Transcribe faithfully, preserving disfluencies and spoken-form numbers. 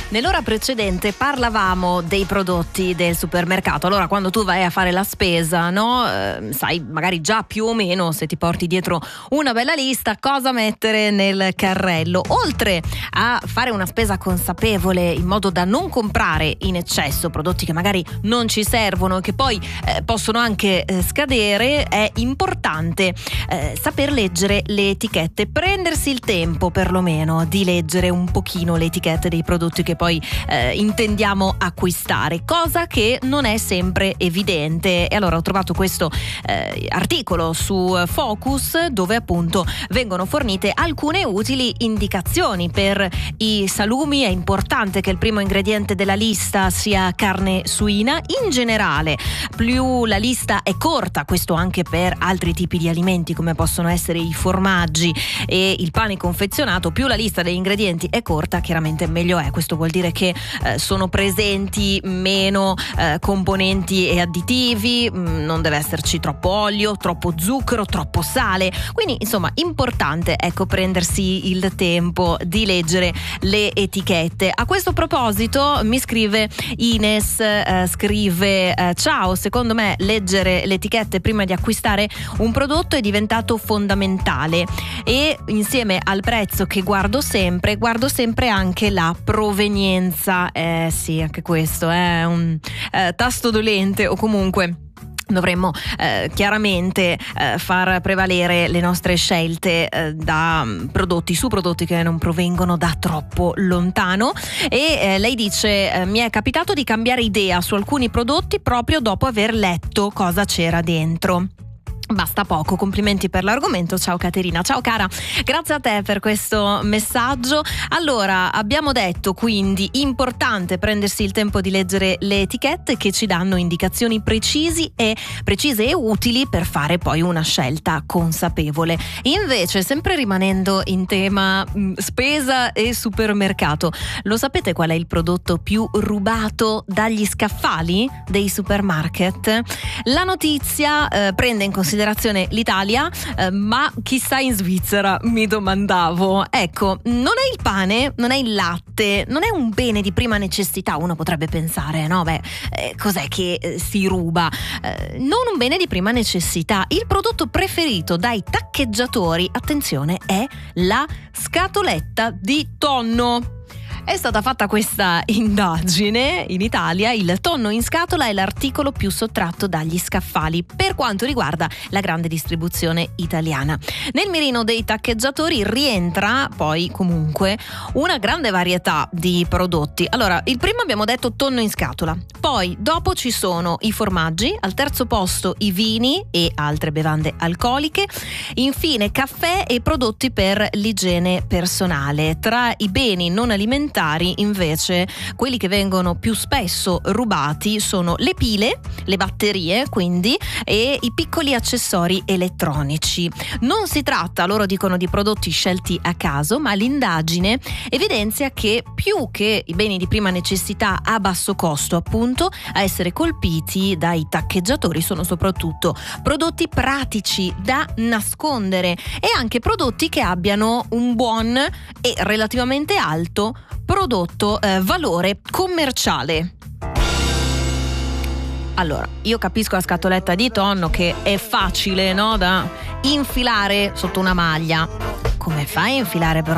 Nell'ora precedente parlavamo dei prodotti del supermercato. Allora, quando tu vai a fare la spesa, no, eh, sai magari già più o meno, se ti porti dietro una bella lista, cosa mettere nel carrello. Oltre a fare una spesa consapevole in modo da non comprare in eccesso prodotti che magari non ci servono e che poi eh, possono anche eh, scadere, è importante eh, saper leggere le etichette, prendersi il tempo perlomeno di leggere un pochino le etichette dei prodotti che poi eh, intendiamo acquistare, cosa che non è sempre evidente. E allora ho trovato questo eh, articolo su Focus, dove appunto vengono fornite alcune utili indicazioni per i salumi. È importante che il primo ingrediente della lista sia carne suina. In generale, più la lista è corta, questo anche per altri tipi di alimenti come possono essere i formaggi e il pane confezionato, più la lista degli ingredienti è corta, chiaramente meglio è. Questo vuol dire che eh, sono presenti meno eh, componenti e additivi, mh, non deve esserci troppo olio, troppo zucchero, troppo sale. Quindi insomma, importante ecco prendersi il tempo di leggere le etichette. A questo proposito mi scrive Ines, eh, scrive eh, ciao, secondo me leggere le etichette prima di acquistare un prodotto è diventato fondamentale, e insieme al prezzo che guardo sempre, guardo sempre anche la provenienza. Eh sì, anche questo è un eh, tasto dolente, o comunque dovremmo eh, chiaramente eh, far prevalere le nostre scelte eh, da prodotti su prodotti che non provengono da troppo lontano. E eh, lei dice eh, mi è capitato di cambiare idea su alcuni prodotti proprio dopo aver letto cosa c'era dentro. Basta poco, complimenti per l'argomento. Ciao Caterina. Ciao cara, grazie a te per questo messaggio. Allora, abbiamo detto quindi importante prendersi il tempo di leggere le etichette che ci danno indicazioni precisi e precise e utili per fare poi una scelta consapevole. Invece, sempre rimanendo in tema mh, spesa e supermercato, lo sapete qual è il prodotto più rubato dagli scaffali dei supermarket? La notizia eh, prende in considerazione l'Italia, eh, ma chissà in Svizzera, mi domandavo. Ecco, non è il pane, non è il latte, non è un bene di prima necessità. Uno potrebbe pensare, no, beh, eh, cos'è che eh, si ruba? Eh, non un bene di prima necessità. Il prodotto preferito dai taccheggiatori, attenzione, è la scatoletta di tonno. È stata fatta questa indagine in Italia. Il tonno in scatola è l'articolo più sottratto dagli scaffali per quanto riguarda la grande distribuzione italiana. Nel mirino dei taccheggiatori rientra poi comunque una grande varietà di prodotti. Allora, il primo abbiamo detto tonno in scatola, poi dopo ci sono i formaggi, al terzo posto i vini e altre bevande alcoliche, infine caffè e prodotti per l'igiene personale. Tra i beni non alimentari invece quelli che vengono più spesso rubati sono le pile, le batterie quindi, e i piccoli accessori elettronici. Non si tratta, loro dicono, di prodotti scelti a caso, ma l'indagine evidenzia che più che i beni di prima necessità a basso costo, appunto, a essere colpiti dai taccheggiatori sono soprattutto prodotti pratici da nascondere e anche prodotti che abbiano un buon e relativamente alto prodotto eh, valore commerciale. Allora, io capisco la scatoletta di tonno che è facile, no, da infilare sotto una maglia. Come fai a infilare però